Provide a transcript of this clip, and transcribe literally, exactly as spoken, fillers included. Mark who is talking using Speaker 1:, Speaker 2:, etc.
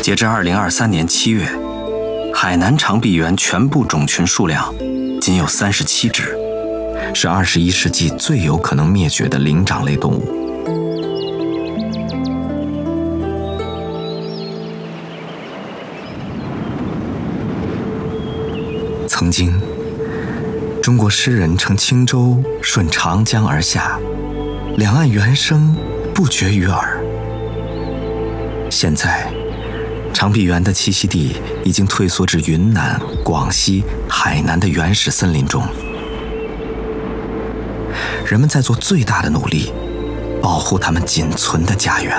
Speaker 1: 截至二零二三年七月，海南长臂猿全部种群数量仅有三十七只，
Speaker 2: 是二十一世纪最有可能灭绝的灵长类动物。曾经，中国诗人乘轻舟顺长江而下，两岸猿声不绝于耳。现在，长臂猿的栖息地已经退缩至云南、广西、海南的原始森林中。人们在做最大的努力，保护他们仅存的家园。